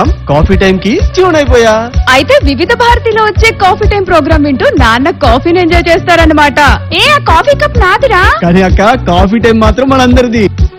Coffee time కి tune అయిపోయా. అయితే వివిధ భారతిలో వచ్చే కాఫీ టైం ప్రోగ్రామ్ వింటూ నాన్న కాఫీని ఎంజాయ్ చేస్తారన్నమాట. ఏ ఆ కాఫీ కప్ నాదిరా. కానీ అక్క కాఫీ టైం మాత్రం మనందరిది.